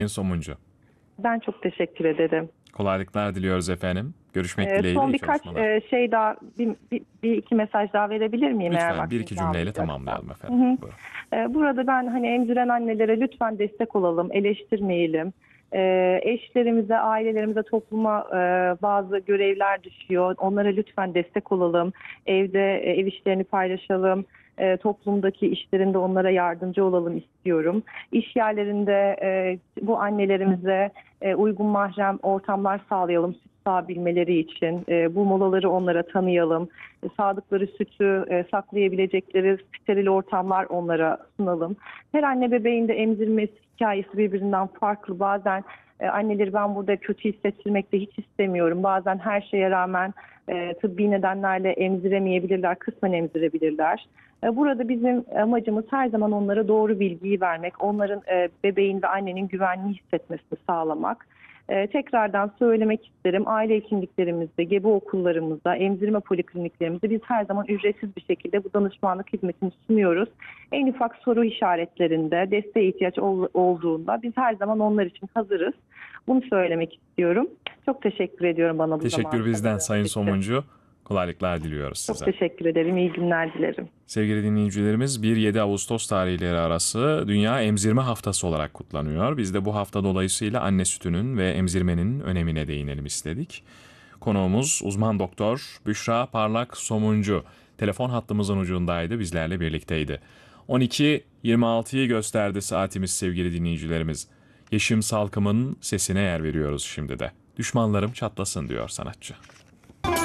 Somuncu. Ben çok teşekkür ederim. Kolaylıklar diliyoruz efendim. Görüşmek dileğiyle, Son iyi birkaç çalışmalar. şey daha, bir iki mesaj daha verebilir miyim eğer Lütfen bir vaktiniz iki cümleyle almayacaksa? tamamlayalım Hı efendim. hı. Buyurun. Burada ben hani emziren annelere lütfen destek olalım, eleştirmeyelim. Eşlerimize, ailelerimize, topluma bazı görevler düşüyor. Onlara lütfen destek olalım. Evde ev işlerini paylaşalım. Toplumdaki işlerinde onlara yardımcı olalım istiyorum. İş yerlerinde bu annelerimize uygun mahrem ortamlar sağlayalım süt sağabilmeleri için. Bu molaları onlara tanıyalım. Sağdıkları sütü saklayabilecekleri steril ortamlar onlara sunalım. Her anne bebeğin de emzirme hikayesi birbirinden farklı. Bazen anneleri ben burada kötü hissettirmek de hiç istemiyorum. Bazen her şeye rağmen tıbbi nedenlerle emziremeyebilirler, kısmen emzirebilirler. Burada bizim amacımız her zaman onlara doğru bilgiyi vermek, onların bebeğin ve annenin güvenli hissetmesini sağlamak. Tekrardan söylemek isterim, aile hekimliklerimizde, gebe okullarımızda, emzirme polikliniklerimizde biz her zaman ücretsiz bir şekilde bu danışmanlık hizmetini sunuyoruz. En ufak soru işaretlerinde, desteğe ihtiyaç olduğunda biz her zaman onlar için hazırız. Bunu söylemek istiyorum. Çok teşekkür ediyorum bana bu zamanı Teşekkür bizden Sayın tanıdığınız için. Somuncu. Kolaylıklar diliyoruz Çok size. teşekkür ederim. İyi günler dilerim. Sevgili dinleyicilerimiz, 1-7 Ağustos tarihleri arası Dünya Emzirme Haftası olarak kutlanıyor. Biz de bu hafta dolayısıyla anne sütünün ve emzirmenin önemine değinelim istedik. Konuğumuz uzman doktor Büşra Parlak Somuncu. Telefon hattımızın ucundaydı, bizlerle birlikteydi. 12.26'yı gösterdi saatimiz sevgili dinleyicilerimiz. Yeşim Salkım'ın sesine yer veriyoruz şimdi de. Düşmanlarım çatlasın diyor sanatçı.